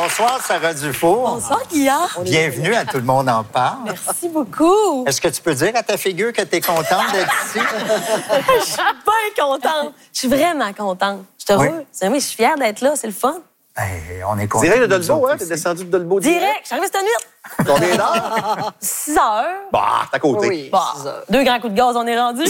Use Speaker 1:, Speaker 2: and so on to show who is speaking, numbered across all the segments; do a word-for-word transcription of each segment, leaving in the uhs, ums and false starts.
Speaker 1: Bonsoir, Sarah Dufour.
Speaker 2: Bonsoir, Guillaume.
Speaker 1: Bienvenue à Tout le monde en parle.
Speaker 2: Merci beaucoup.
Speaker 1: Est-ce que tu peux dire à ta figure que tu es contente d'être ici?
Speaker 2: Je suis bien contente. Je suis vraiment contente. Je suis heureuse.
Speaker 1: Oui.
Speaker 2: Oui, je suis fière d'être là. C'est le fun.
Speaker 1: Ben, on est content.
Speaker 3: Direct de Dolbeau, hein? T'es descendu de Dolbeau direct.
Speaker 2: Direct. Je suis arrivée cette nuit.
Speaker 3: Combien d'heures?
Speaker 2: six heures.
Speaker 3: Bah, t'es à côté.
Speaker 4: Oui,
Speaker 2: Bah,
Speaker 4: six heures.
Speaker 2: deux grands coups de gaz, on est rendu.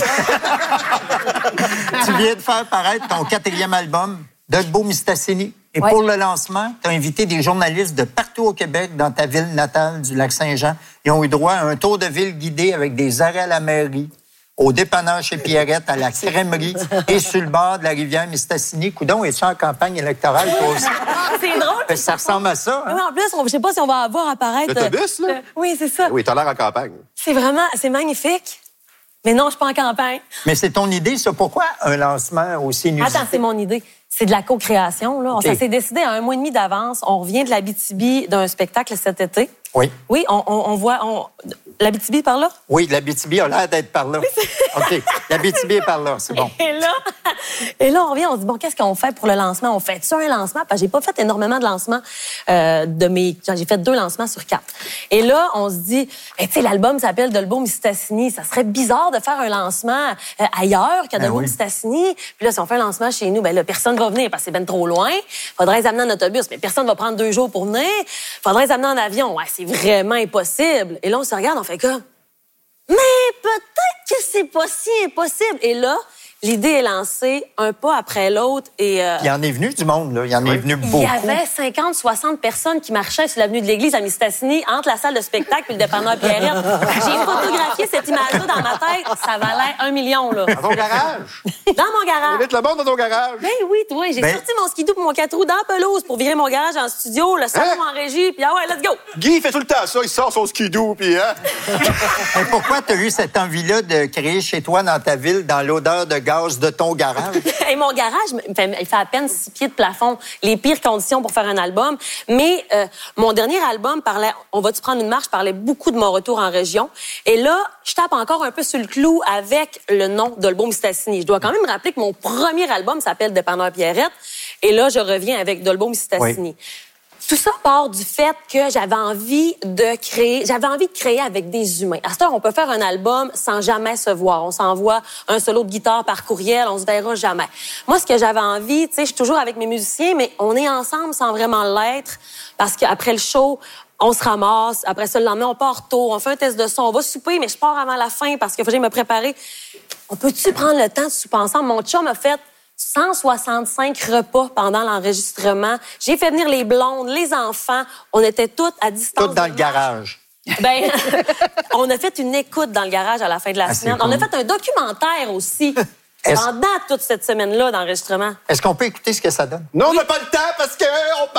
Speaker 1: Tu viens de faire paraître ton quatrième album, Dolbeau Mistassini. Et
Speaker 2: Ouais.
Speaker 1: pour le lancement, tu as invité des journalistes de partout au Québec, dans ta ville natale du Lac-Saint-Jean. Ils ont eu droit à un tour de ville guidé avec des arrêts à la mairie, au dépanneur chez Pierrette, à la crèmerie et sur le bord de la rivière Mistassini. Coudon, es-tu en campagne électorale, toi aussi?
Speaker 2: C'est drôle.
Speaker 1: Ben, ça ressemble à ça, hein?
Speaker 2: Oui, en plus, on- je sais pas si on va voir apparaître...
Speaker 3: L'autobus, là?
Speaker 2: euh, oui, c'est ça.
Speaker 3: Oui, t'as l'air en campagne.
Speaker 2: C'est vraiment... C'est magnifique. Mais non, je suis pas en campagne.
Speaker 1: Mais c'est ton idée, ça. Pourquoi un lancement aussi inusité?
Speaker 2: Attends, c'est mon idée. C'est de la co-création, là.
Speaker 1: OK.
Speaker 2: Ça s'est décidé à un mois et demi d'avance. On revient de l'Abitibi d'un spectacle cet été.
Speaker 1: Oui.
Speaker 2: Oui, on, on, on voit... On... L'Abitibi par là?
Speaker 1: Oui, l'Abitibi a l'air d'être par là. OK, l'Abitibi est par là, c'est bon.
Speaker 2: Et là, et là, on revient, on se dit, bon, qu'est-ce qu'on fait pour le lancement? On fait-tu un lancement? Parce que j'ai pas fait énormément de lancements euh, de mes... J'ai fait deux lancements sur quatre. Et là, on se dit, ben, tu sais, l'album s'appelle Dolbeau Mistassini. Ça serait bizarre de faire un lancement euh, ailleurs qu'à
Speaker 1: Ben
Speaker 2: Dolbeau
Speaker 1: oui.
Speaker 2: Mistassini. Puis là, si on fait un lancement chez nous, ben là, personne va venir parce que c'est ben trop loin. Faudrait les amener en autobus, mais personne va prendre deux jours pour venir. Faudrait les amener en avion. Ouais, c'est vraiment impossible. Et là, on se regarde, on fait quoi? Mais peut-être que c'est pas si impossible. Et là, l'idée est lancée un pas après l'autre. Et euh,
Speaker 1: Il y en est venu du monde, là. Il y en est venu
Speaker 2: il
Speaker 1: beaucoup.
Speaker 2: y avait cinquante, soixante personnes qui marchaient sur l'avenue de l'Église à Mistassini, entre la salle de spectacle et le dépanneur Pierrette. J'ai photographié cette image-là dans ma tête. Ça valait un million, là.
Speaker 3: Dans ton garage.
Speaker 2: Dans mon garage.
Speaker 3: Invite le monde dans ton garage.
Speaker 2: Ben oui, toi, j'ai
Speaker 1: Ben-
Speaker 2: sorti mon skidoo pour mon quatre roues dans la pelouse pour virer mon garage en studio, le salon
Speaker 3: Hein?
Speaker 2: en régie, puis ah ouais, let's go!
Speaker 3: Guy, il fait tout le temps ça. Il sort son skidoo, puis hein?
Speaker 1: Mais pourquoi tu as eu cette envie-là de créer chez toi, dans ta ville, dans l'odeur de gaz de ton garage?
Speaker 2: Et mon garage, il fait, il fait à peine six pieds de plafond. Les pires conditions pour faire un album. Mais euh, mon dernier album parlait, on va-tu prendre une marche, parlait beaucoup de mon retour en région. Et là, je tape encore un peu sur le clou avec le nom Dolbeau Mistassini. Je dois quand même me rappeler que mon premier album s'appelle Dépanneur Pierrette. Et là, je reviens avec Dolbeau Mistassini.
Speaker 1: Oui.
Speaker 2: Tout ça part du fait que j'avais envie de créer, j'avais envie de créer avec des humains. À cette heure, on peut faire un album sans jamais se voir. On s'envoie un solo de guitare par courriel, on se verra jamais. Moi, ce que j'avais envie, tu sais, je suis toujours avec mes musiciens, mais on est ensemble sans vraiment l'être, parce qu'après le show, on se ramasse. Après ça, le lendemain, on part tôt, on fait un test de son, on va souper, mais je pars avant la fin parce qu'il faut que j'aille me préparer. On peut-tu prendre le temps de souper ensemble? Mon chum a fait cent soixante-cinq repas pendant l'enregistrement. J'ai fait venir les blondes, les enfants. On était toutes à distance.
Speaker 1: Tout dans
Speaker 2: de
Speaker 1: le
Speaker 2: marche.
Speaker 1: garage.
Speaker 2: Ben, on a fait une écoute dans le garage à la fin de la
Speaker 1: Ah, c'est
Speaker 2: semaine.
Speaker 1: cool.
Speaker 2: On a fait un documentaire aussi
Speaker 1: Est-ce-
Speaker 2: pendant toute cette semaine-là d'enregistrement.
Speaker 1: Est-ce qu'on peut écouter ce que ça donne?
Speaker 3: Non, on n'a pas le temps parce qu'on